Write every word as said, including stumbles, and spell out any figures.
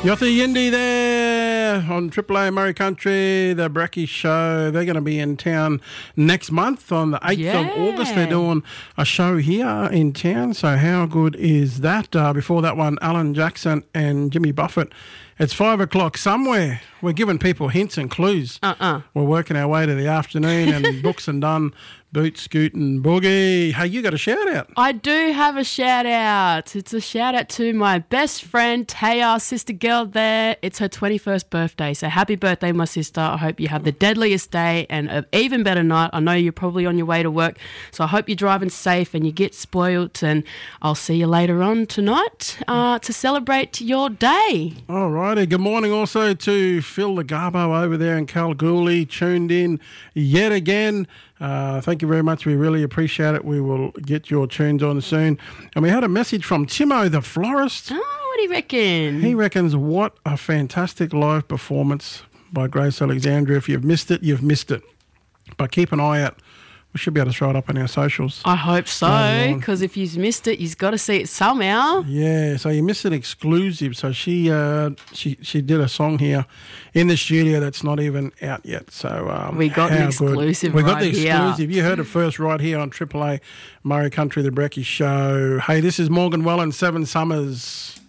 Yotha Yindi there on Triple A Murray Country, the Brekkie Show. They're going to be in town next month on the eighth Yeah. of August. They're doing a show here in town, so how good is that? Uh, before that one, Alan Jackson and Jimmy Buffett. It's five o'clock somewhere. We're giving people hints and clues. Uh-uh. We're working our way to the afternoon and books and done. Boot, Scoot and Boogie. Hey, you got a shout out. I do have a shout out. It's a shout out to my best friend, Taya, sister girl there. It's her twenty-first birthday. So happy birthday, my sister. I hope you have the deadliest day and an even better night. I know you're probably on your way to work. So I hope you're driving safe and you get spoilt. And I'll see you later on tonight uh, to celebrate your day. All righty. Good morning also to Phil Legarbo over there in Kalgoorlie, tuned in yet again. Uh, thank you very much. We really appreciate it. We will get your tunes on soon. And we had a message from Timo the Florist. Oh, what do you reckon? He reckons what a fantastic live performance by Grace Alexandra. If you've missed it, you've missed it. But keep an eye out. We should be able to throw it up on our socials. I hope so, because if you've missed it, you've got to see it somehow. Yeah, so you missed an exclusive. So she uh, she she did a song here in the studio that's not even out yet. So um, We got an exclusive We got right the exclusive. here. You heard it first right here on Triple A Murray Country, the Brekkie Show. Hey, this is Morgan Wallen, Seven Summers.